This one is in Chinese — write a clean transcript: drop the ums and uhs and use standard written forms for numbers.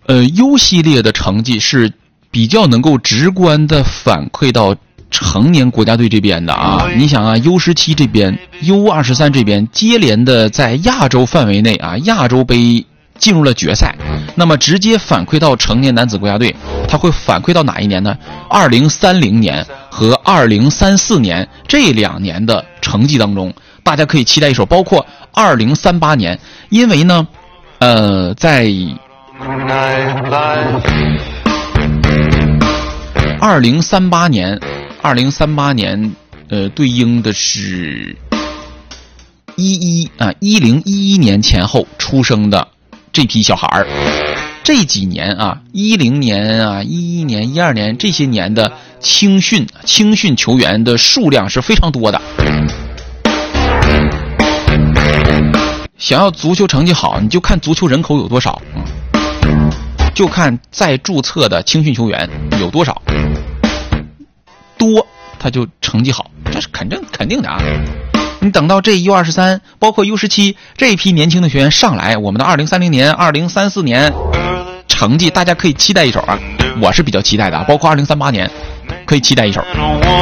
U 系列的成绩是比较能够直观的反馈到成年国家队这边的啊。你想啊 ，U17 这边 ，U23 这边接连的在亚洲范围内啊，亚洲杯进入了决赛，那么直接反馈到成年男子国家队，它会反馈到哪一年呢？2030年和2034年这2年的成绩当中，大家可以期待一手，包括2038年，因为呢，在2038年，对应的是1011年前后出生的这批小孩儿。这几年啊，10年啊，11年、12年这些年的青训球员的数量是非常多的。想要足球成绩好，你就看足球人口有多少，就看在注册的青训球员有多少，多他就成绩好，这是肯定的啊。你等到这 U23 包括 U17 这一批年轻的学员上来，我们的2030年、2034年成绩大家可以期待一手啊，我是比较期待的啊，包括2038年可以期待一手。